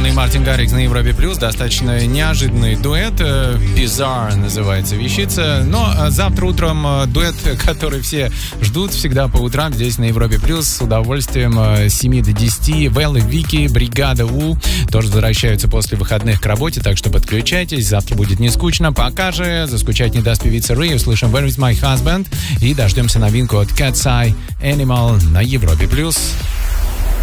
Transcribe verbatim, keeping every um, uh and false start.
и Мартин Гаррикс на Европе Плюс. Достаточно неожиданный дуэт. Bizarre называется вещица. Но завтра утром дуэт, который все ждут всегда по утрам здесь на Европе Плюс. С удовольствием с семи до десяти. Вэл и Вики, Бригада У тоже возвращаются после выходных к работе, так что подключайтесь. Завтра будет не скучно. Пока же заскучать не даст певица Рэй. Услышим Where is my husband? И дождемся новинку от Cat's Eye Animal на Европе Плюс.